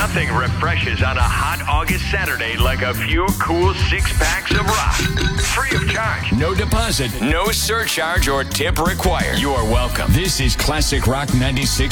Nothing refreshes on a hot August Saturday like a few cool six-packs of rock. Free of charge. No deposit, no surcharge or tip required. You are welcome. This is Classic Rock 96.